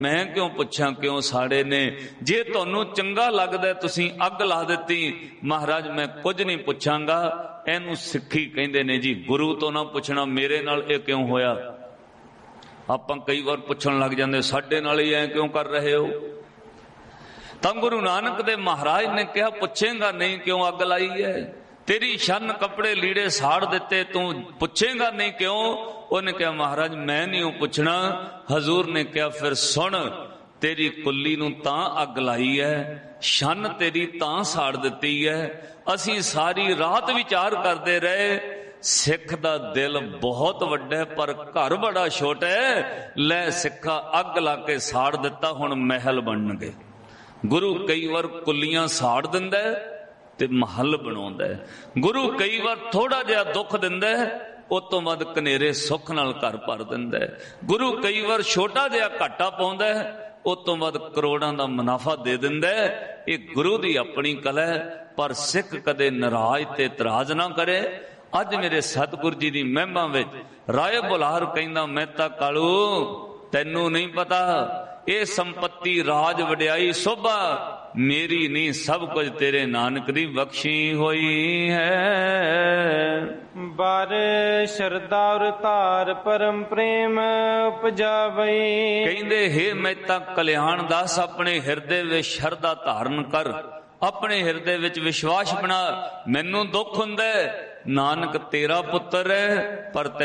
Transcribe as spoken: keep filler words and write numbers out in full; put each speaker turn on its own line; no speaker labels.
मैं क्यों पुछां क्यों साड़े ने? जे तुहानू चंगा लगदा तुसीं अग ला दित्ती, महाराज मैं कुछ नहीं पुछांगा। इहनू सिक्खी कहंदे ने जी। गुरु तो ना पुछना मेरे नाल इह क्यों होया। आपां कई वार पुछण लग जांदे साडे नाल ही ऐ क्यों कर रहे हो। तां गुरु नानक दे महाराज ने कहा पुछेगा नहीं क्यों अग लाई है। तेरी शन कपड़े लीड़े साड़ दिते तू पुछेगा नहीं क्यों। उन्हें कहा महाराज मैं नहीं पुछना। हजूर ने कहा फिर सुन, तेरी कुल्ली नूं तां अग लाई है, शन तेरी तां साड़ दिती है। असीं सारी रात विचार करते रहे, सिख दा दिल बहुत वड्डा है पर घर बड़ा छोटा है। लै सिखा अग ला के साड़ दिता, हुण महल बन गए। गुरु कई बार कुल्लियां साड़ दिंदा है ते महल बनाउंदा है। गुरु कई बार थोड़ा जिहा दुख दिंदा है, उस तो बाद कनेरे सुख नाल घर भर दिंदा है। गुरु कई बार छोटा जिहा घाटा पाउंदा है, उस तो बाद करोड़ां दा मुनाफा दे दिंदा है। ये गुरु दी अपनी कला है, पर सिख कदे नाराज ते इतराज ना करे। अज मेरे सतगुरु जी दी महिमा विच राय बुलार कहंदा मैं तां कालू तैनू नहीं पता, ये संपत्ति राज वड्याई शोभा मेरी नहीं, सब कुछ तेरे नानक दी बख्शी हुई है।
बार श्रद्धा और तार परम प्रेम उपजावई।
कहंदे हे मेहता कल्याण दास अपने हिरदे विच श्रद्धा धारण कर, अपने हिरदे विच विश्वास बना। मैनू दुख हुंदा नानक तेरा पुत्र है पर